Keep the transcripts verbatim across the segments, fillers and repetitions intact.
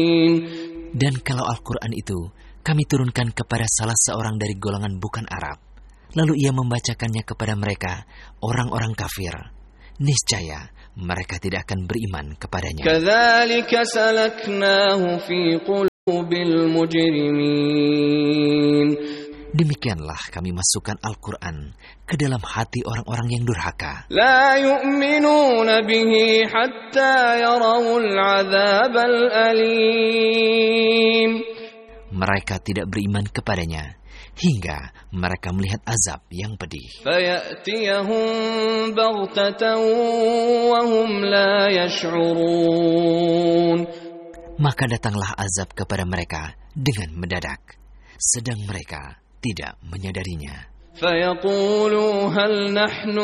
Dan kalau Al-Quran itu kami turunkan kepada salah seorang dari golongan bukan Arab, lalu ia membacakannya kepada mereka, orang-orang kafir, niscaya mereka tidak akan beriman kepadanya. Kadzalika salaknahu fi qulubil mujrimin. Demikianlah kami masukkan Al-Quran ke dalam hati orang-orang yang durhaka. La yu'minuna bihi hatta yarawul adzabal alim. Mereka tidak beriman kepadanya hingga mereka melihat azab yang pedih. Fayatiyahum baghtatan wa hum la yash'urun. Maka datanglah azab kepada mereka dengan mendadak, sedang mereka tidak menyadarinya. Fayaqulu hal nahnu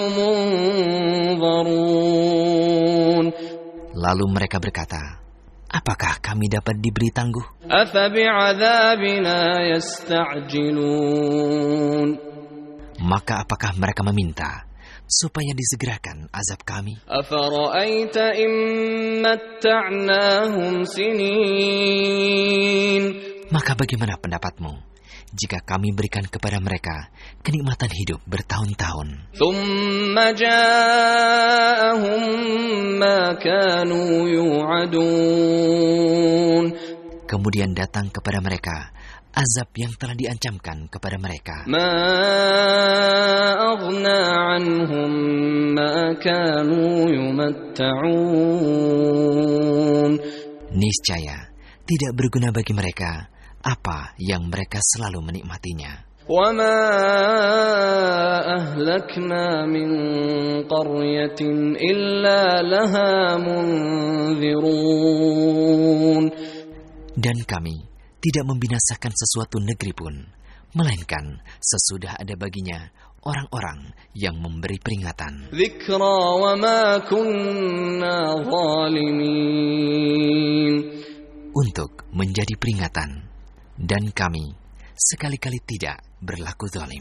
munzarun. Lalu mereka berkata, apakah kami dapat diberi tangguh? Afa bi'adzabina yasta'jilun. Maka apakah mereka meminta supaya disegerakan azab kami? Afara'aita in matta'nahum sinin. Maka bagaimana pendapatmu jika kami berikan kepada mereka kenikmatan hidup bertahun-tahun? Thumma ja'ahum ma kanu yu'adun. Kemudian datang kepada mereka azab yang telah diancamkan kepada mereka. Ma aghna anhum ma kanu yumatta'un. Niscaya tidak berguna bagi mereka apa yang mereka selalu menikmatinya. Wa ma ahlakna min qaryatin illa laha munzirun. Dan kami tidak membinasakan sesuatu negeri pun, melainkan sesudah ada baginya orang-orang yang memberi peringatan. Dzikra wa ma kunna zalimin. Untuk menjadi peringatan. Dan kami sekali-kali tidak berlaku zalim.